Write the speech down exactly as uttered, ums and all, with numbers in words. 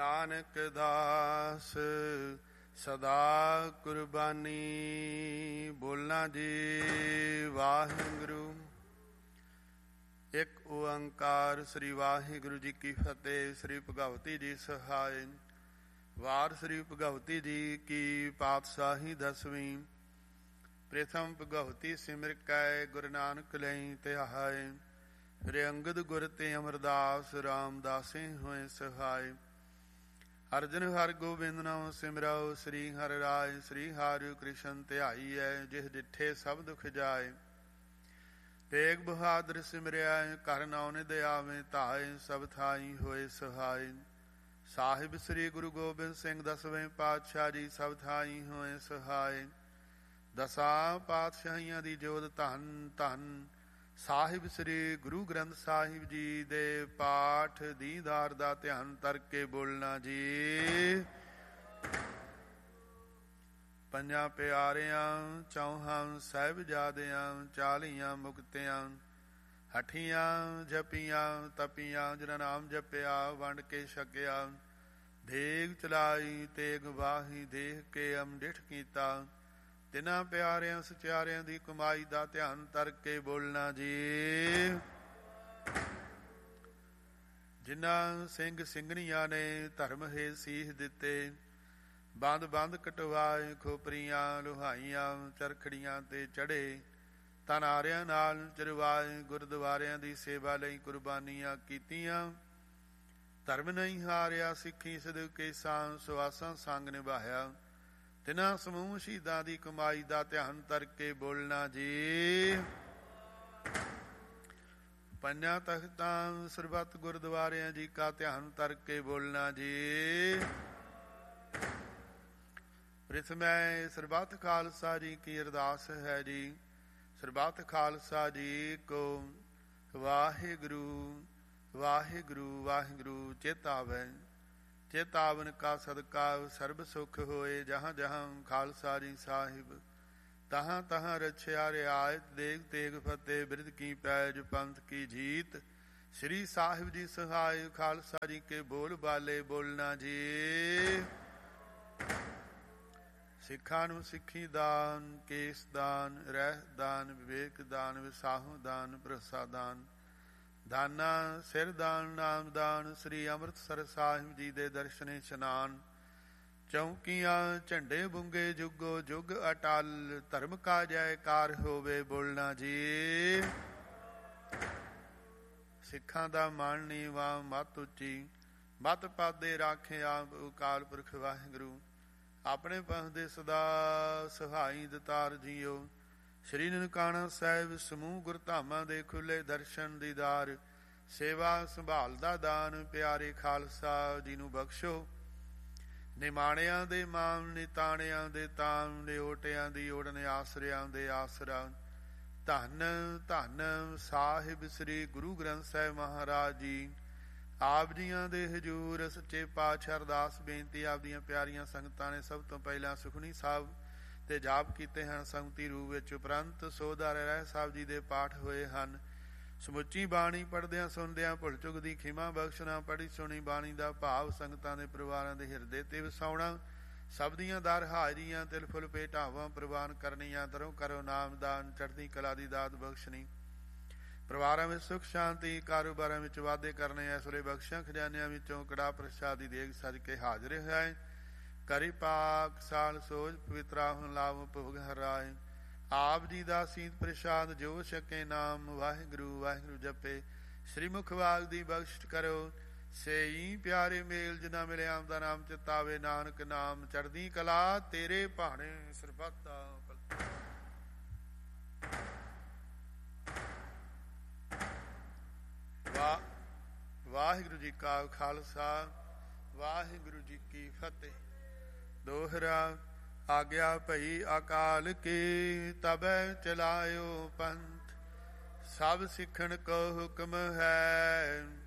ਨਾਨਕ ਦਾਸ ਸਦਾ ਕੁਰਬਾਨੀ। ਬੋਲਣਾ ਜੀ ਵਾਹਿਗੁਰੂ। ਇੱਕ ਓੰਕਾਰ। ਸ੍ਰੀ ਵਾਹਿਗੁਰੂ ਜੀ ਕੀ ਫਤਿਹ। ਸ੍ਰੀ ਭਗਵਤੀ ਜੀ ਸਹਾਇ। ਵਾਰ ਸ੍ਰੀ ਭਗਵਤੀ ਜੀ ਕੀ ਪਾਤਸ਼ਾਹੀ ਦਸਵੀਂ। ਪ੍ਰਥਮ ਭਗਵਤੀ ਸਿਮਰ ਕੈ ਗੁਰੂ ਨਾਨਕ ਲਈ ਧਿਆਏ। ਰੇ ਅੰਗਦ ਗੁਰ ਤੇ ਅਮਰਦਾਸ ਰਾਮਦਾਸੇ ਹੋਏ ਸਹਾਇ। ਅਰਜਨ ਹਰ ਗੋਬਿੰਦ ਨਾਮ ਸਿਮਰਉ। ਸ੍ਰੀ ਹਰਿ ਰਾਇ ਸ੍ਰੀ ਹਰਿ ਕ੍ਰਿਸ਼ਨ ਧਿਆਈਐ। ਜਿਹ ਡਿਠੇ ਸਭ ਦੁਖ ਜਾਏ। ਤੇਗ ਬਹਾਦਰ ਸਿਮਰਿਆ ਘਰ ਨਾਉ ਨਿਧ ਆਵੇ ਧਾਇ। ਸਭ ਥਾਈ ਹੋਏ ਸਹਾਇ। ਸਾਹਿਬ ਸ੍ਰੀ ਗੁਰੂ ਗੋਬਿੰਦ ਸਿੰਘ ਦਸਵੇਂ ਪਾਤਸ਼ਾਹ ਜੀ ਸਭ ਥਾਈ ਹੋਏ ਸਹਾਇ। ਦਸਾਂ ਪਾਤਸ਼ਾਹੀਆਂ ਦੀ ਜੋਤ ਧੰਨ ਧੰਨ ਸਾਹਿਬ ਸ੍ਰੀ ਗੁਰੂ ਗ੍ਰੰਥ ਸਾਹਿਬ ਜੀ ਦੇ ਪਾਠ ਦੀਦਾਰ ਦਾ ਧਿਆਨ ਕਰਕੇ ਬੋਲਣਾ ਜੀ। ਪੰਜਾਂ ਪਿਆਰਿਆਂ ਚੌਹਾਂ ਸਾਹਿਬਜ਼ਾਦਿਆਂ ਚਾਲੀਆਂ ਮੁਕਤਿਆਂ ਹਠੀਆਂ ਜਪੀਆਂ ਤਪੀਆਂ ਜਿਨ੍ਹਾਂ ਨਾਮ ਜਪਿਆ ਵੰਡ ਕੇ ਛਕਿਆ। ਦੇਗ ਚਲਾਈ ਤੇਗ ਵਾਹੀ ਦੇਖ ਕੇ ਅੰਮ੍ਰਿਤ ਕੀਤਾ। ਤਿੰਨਾਂ ਪਿਆਰਿਆਂ ਸਚਿਆਰਿਆਂ ਦੀ ਕਮਾਈ ਦਾ ਧਿਆਨ ਕਰਕੇ ਬੋਲਣਾ ਜੀ। ਜਿਨ੍ਹਾਂ ਸਿੰਘ ਸਿੰਘਣੀਆਂ ਨੇ ਧਰਮ ਹੇ ਸੀਸ ਦਿੱਤੇ। ਬੰਦ ਬੰਦ ਕਟਵਾਏ ਖੋਪਰੀਆਂ ਲੁਹਾਈਆਂ ਚਰਖੜੀਆਂ ਤੇ ਚੜੇ। ਤਨਾਰਿਆਂ ਨਾਲ ਚਰਵਾਏ ਗੁਰਦੁਆਰਿਆਂ ਦੀ ਸੇਵਾ ਲਈ ਕੁਰਬਾਨੀਆਂ ਕੀਤੀਆਂ। ਧਰਮ ਨਹੀਂ ਹਾਰਿਆ ਸਿੱਖੀ ਸਦਕੇ ਸਾਂ ਸੁਆਸਾਂ ਸੰਗ ਨਿਭਾਇਆ। ਤਿਨਾਂ ਸਮੂਹ ਸ਼ਹੀਦਾਂ ਦੀ ਕਮਾਈ ਦਾ ਧਿਆਨ ਕਰਕੇ ਬੋਲਣਾ ਜੀ। ਪੰਜਾਂ ਤਖਤਾਂ ਸਰਬੱਤ ਗੁਰਦੁਆਰਿਆਂ ਜੀ ਕਾ ਧਿਆਨ ਕਰਕੇ ਬੋਲਣਾ ਜੀ। ਪ੍ਰਥਮੈ ਸਰਬੱਤ ਖਾਲਸਾ ਜੀ ਕੀ ਅਰਦਾਸ ਹੈ ਜੀ। ਸਰਬੱਤ ਖਾਲਸਾ ਜੀ ਕੋ ਵਾਹਿਗੁਰੂ ਵਾਹਿਗੁਰੂ ਵਾਹਿਗੁਰੂ ਚੇਤਾਵੈ। ਚੇਤਾਵਨ ਕਾ ਸਦਕਾ ਸਰਬ ਸੁਖ ਹੋਏ। ਜਹਾਂ ਜਹਾਂ ਖਾਲਸਾ ਜੀ ਸਾਹਿਬ ਤਹਾਂ ਤਹਾਂ ਰਛਿਆ ਰਿਆਇਤ। ਦੇਗ ਤੇਗ ਫਤਿਹ ਬਿਰਧ ਕੀ ਪੈਜ ਪੰਥ ਕੀ ਜੀਤ। ਸ੍ਰੀ ਸਾਹਿਬ ਜੀ ਸਹਾਇ ਖਾਲਸਾ ਜੀ ਕੇ ਬੋਲ ਬਾਲੇ ਬੋਲਣਾ ਜੀ। ਸਿੱਖਾਂ ਨੂੰ ਸਿੱਖੀ ਦਾਨ ਕੇਸ ਦਾਨ ਰਹਿ ਦਾਨ ਵਿਵੇਕ ਦਾਨ ਵਿਸਾਹੂ ਦਾਨ ਭਰੋਸਾ ਦਾਨ ਦਾਨਾ ਸਿਰ ਦਾਨ ਨਾਮ ਦਾਨ। ਸ੍ਰੀ ਅੰਮ੍ਰਿਤਸਰ ਸਾਹਿਬ ਜੀ ਦੇ ਦਰਸ਼ਨੇ ਇਸ਼ਨਾਨ। ਚੌਂਕੀਆਂ ਝੰਡੇ ਬੁੰਗੇ ਜੁਗੋ ਜੁਗ ਅਟਲ। ਧਰਮ ਕਾ ਜੈਕਾਰ ਹੋਵੇ ਬੋਲਣਾ ਜੀ। ਸਿੱਖਾਂ ਦਾ ਮਾਣ ਨੀਵਾ ਮੱਤ ਉੱਚੀ ਮੱਤ ਪਾਦੇ ਰਾਖਿਆ ਅਕਾਲ ਪੁਰਖ ਵਾਹਿਗੁਰੂ। ਆਪਣੇ ਪੰਥ ਦੇ ਸਦਾ ਸਹਾਈ ਦਤਾਰ ਜੀਓ। ਸ਼੍ਰੀ ਨਨਕਾਣਾ ਸਾਹਿਬ ਸਮੂਹ ਗੁਰਧਾਮਾਂ ਦੇ ਖੁੱਲੇ ਦਰਸ਼ਨ ਦੀਦਾਰ। ਸੇਵਾ ਸੰਭਾਲ ਦਾ ਦਾਨ ਪਿਆਰੇ ਖਾਲਸਾ ਜੀ ਨੂੰ ਬਖਸ਼ੋ। ਨਿਮਾਣਿਆਂ ਦੇ ਮਾਣ ਨਿਤਾਣਿਆਂ ਦੇ ਤਾਮ ਨਿਓਟਿਆਂ ਦੀ ਓੜਨ ਆਸਰਿਆਂ ਦੇ ਆਸਰਾ। ਧੰਨ ਧੰਨ ਸਾਹਿਬ ਸ੍ਰੀ ਗੁਰੂ ਗ੍ਰੰਥ ਸਾਹਿਬ ਮਹਾਰਾਜ ਜੀ। ਆਪ ਜੀਆਂ ਦੇ ਹਜ਼ੂਰ ਸੱਚੇ ਪਾਤਸ਼ਾਹ ਅਰਦਾਸ ਬੇਨਤੀ। ਆਪਦੀਆਂ ਪਿਆਰੀਆਂ ਸੰਗਤਾਂ ਨੇ ਸਭ ਤੋਂ ਪਹਿਲਾਂ ਸੁਖਮਨੀ ਸਾਹਿਬ ਤੇ ਜਾਪ ਕੀਤੇ ਹਨ ਸੰਗਤੀ ਰੂਪ ਵਿੱਚ। ਉਪਰੰਤ ਸੋਧਾਰ ਰਹਿ ਸਾਹਿਬ ਜੀ ਦੇ ਪਾਠ ਹੋਏ ਹਨ। ਸਮੁੱਚੀ ਬਾਣੀ ਪੜ੍ਹਦਿਆਂ ਸੁਣਦਿਆਂ ਭੁੱਲ ਚੁੱਕ ਦੀ ਖਿਮਾ ਬਖਸ਼ਣਾ। ਪੜ੍ਹੀ ਸੁਣੀ ਬਾਣੀ ਦਾ ਭਾਵ ਸੰਗਤਾਂ ਦੇ ਪਰਿਵਾਰਾਂ ਦੇ ਹਿਰਦੇ ਤੇ ਵਸਾਉਣਾ। ਸਭ ਦੀਆਂ ਦਰ ਹਾਜ਼ਰੀਆਂ ਤਿਲ ਫੁੱਲ ਭੇਟਾਵਾਂ ਪ੍ਰਵਾਨ ਕਰਨੀਆਂ। ਦਰੋਂ ਕਰੋ ਨਾਮਦਾਨ ਚੜ੍ਹਦੀ ਕਲਾ ਦੀ ਦਾਤ ਬਖਸ਼ਣੀ। ਪਰਿਵਾਰਾਂ ਵਿੱਚ ਸੁਖ ਸ਼ਾਂਤੀ ਕਾਰੋਬਾਰਾਂ ਵਿੱਚ ਵਾਧੇ ਕਰਨੇ। ਇਸ ਵੇਲੇ ਬਖਸ਼ਾਂ ਖਜ਼ਾਨਿਆਂ ਵਿੱਚੋਂ ਕੜਾ ਪ੍ਰਸ਼ਾਦ ਦੀ ਦੇਗ ਸਜ ਕੇ ਹਾਜ਼ਰ ਹੈ। ਕਰੀ ਪਾਕ ਸਾਲ ਸੋਝ ਪਵਿੱਤਰਾ ਹੁਣ ਲਾਭ ਭੋਗ ਹਰਾਏ। ਆਪ ਜੀ ਦਾ ਸੀਤ ਪ੍ਰਸ਼ਾਦ ਜੋ ਛਕੇ ਨਾਮ ਵਾਹਿਗੁਰੂ ਵਾਹਿਗੁਰੂ ਜਪੇ। ਸ੍ਰੀ ਮੁਖ ਵਾਗ ਦੀ ਬਖਸ਼ ਕਰੋ। ਸੇਈ ਪਿਆਰੇ ਮੇਲ ਜਿਨਾ ਮਿਲੇ ਆਮ ਦਾ ਨਾਮ ਚਿਤਾਵੇ। ਨਾਨਕ ਨਾਮ ਚੜ੍ਹਦੀ ਕਲਾ ਤੇਰੇ ਭਾਣੇ ਸਰਬੱਤ ਦਾ ਵਾਹ। ਵਾਹਿਗੁਰੂ ਜੀ ਕਾ ਖਾਲਸਾ ਵਾਹਿਗੁਰੂ ਜੀ ਕੀ ਫਤਿਹ। ਦੋਹਰਾ ਆਗਿਆ ਭਈ ਅਕਾਲ ਕੀ ਤਬੈ ਚਲਾਇਓ ਪੰਥ। ਸਭ ਸਿੱਖਣ ਕੋ ਹੁਕਮ ਹੈ